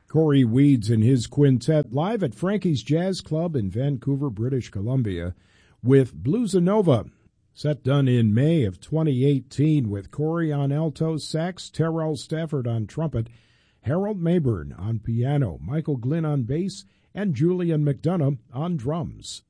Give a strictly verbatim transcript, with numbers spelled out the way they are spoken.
Corey Weeds and his quintet live at Frankie's Jazz Club in Vancouver, British Columbia with Bluesanova. Set done in May of twenty eighteen with Corey on alto sax, Terrell Stafford on trumpet, Harold Mayburn on piano, Michael Glynn on bass, and Julian McDonough on drums.